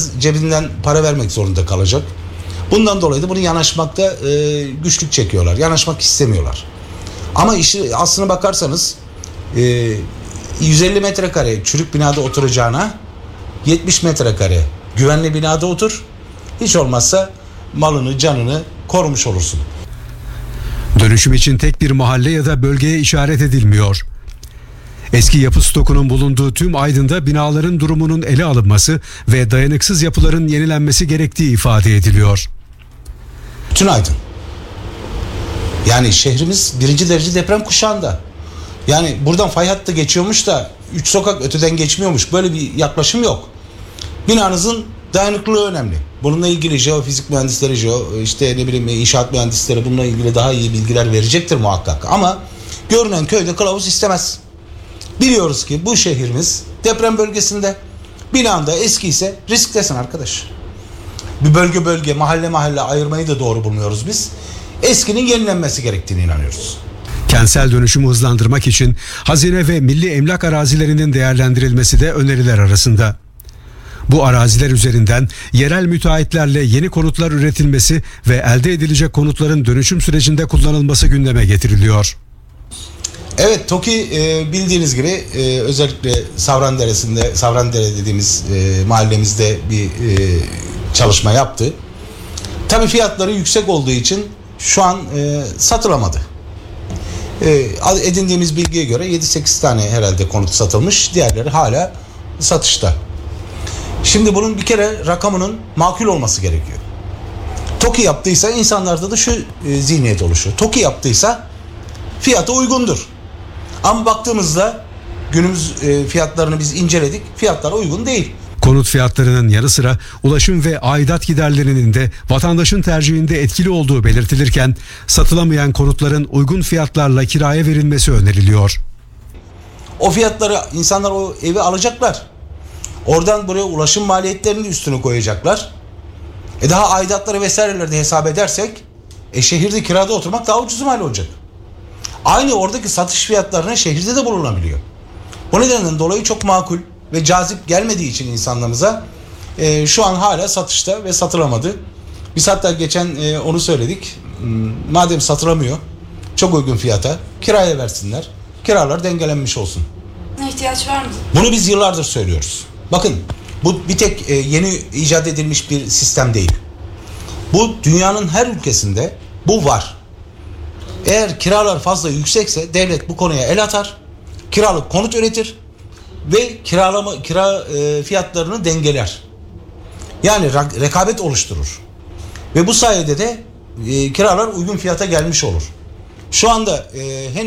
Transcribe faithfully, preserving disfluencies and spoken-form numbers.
herkes cebinden para vermek zorunda kalacak. Bundan dolayı da bunu yanaşmakta e, güçlük çekiyorlar. Yanaşmak istemiyorlar. Ama işi aslına bakarsanız e, yüz elli metrekare çürük binada oturacağına yetmiş metrekare güvenli binada otur. Hiç olmazsa malını, canını korumuş olursun. Dönüşüm için tek bir mahalle ya da bölgeye işaret edilmiyor. Eski yapı stokunun bulunduğu tüm Aydın'da binaların durumunun ele alınması ve dayanıksız yapıların yenilenmesi gerektiği ifade ediliyor. Bütün Aydın. Yani şehrimiz birinci derece deprem kuşağında. Yani buradan fay hattı geçiyormuş da üç sokak öteden geçmiyormuş. Böyle bir yaklaşım yok. Binanızın dayanıklılığı önemli. Bununla ilgili jeofizik mühendisleri, jeo, işte ne bileyim inşaat mühendisleri bununla ilgili daha iyi bilgiler verecektir muhakkak. Ama görünen köyde kılavuz istemez. Biliyoruz ki bu şehrimiz deprem bölgesinde. Binanda eski ise risktesin arkadaş. Bir bölge bölge, mahalle mahalle ayırmayı da doğru bulmuyoruz biz. Eskinin yenilenmesi gerektiğine inanıyoruz. Kentsel dönüşümü hızlandırmak için hazine ve milli emlak arazilerinin değerlendirilmesi de öneriler arasında. Bu araziler üzerinden yerel müteahhitlerle yeni konutlar üretilmesi ve elde edilecek konutların dönüşüm sürecinde kullanılması gündeme getiriliyor. Evet, TOKİ e, bildiğiniz gibi e, özellikle Savrandere'sinde, Savrandere dediğimiz e, mahallemizde bir e, çalışma yaptı. Tabii fiyatları yüksek olduğu için şu an e, satılamadı. E, edindiğimiz bilgiye göre yedi sekiz tane herhalde konut satılmış, diğerleri hala satışta. Şimdi bunun bir kere rakamının makul olması gerekiyor. TOKİ yaptıysa insanlarda da şu e, zihniyet oluşuyor. TOKİ yaptıysa fiyatı uygundur. Ama baktığımızda günümüz e, fiyatlarını biz inceledik. Fiyatlar uygun değil. Konut fiyatlarının yanı sıra ulaşım ve aidat giderlerinin de vatandaşın tercihinde etkili olduğu belirtilirken satılamayan konutların uygun fiyatlarla kiraya verilmesi öneriliyor. O fiyatları insanlar o evi alacaklar. Oradan buraya ulaşım maliyetlerini de üstüne koyacaklar. E daha aidatları vesaireleri de hesap edersek e şehirde kirada oturmak daha ucuz mal olacak. Aynı oradaki satış fiyatlarına şehirde de bulunabiliyor. Bu nedenden dolayı çok makul ve cazip gelmediği için insanlarımıza e, şu an hala satışta ve satılamadı. Biz hatta geçen e, onu söyledik. Madem satılamıyor, çok uygun fiyata kiraya versinler. Kiralar dengelenmiş olsun. İhtiyaç var mı? Bunu biz yıllardır söylüyoruz. Bakın, bu bir tek e, yeni icat edilmiş bir sistem değil. Bu dünyanın her ülkesinde bu var. Eğer kiralar fazla yüksekse devlet bu konuya el atar, kiralık konut üretir ve kiralama kira e, fiyatlarını dengeler. Yani rekabet oluşturur. Ve bu sayede de e, kiralar uygun fiyata gelmiş olur. Şu anda e, henüz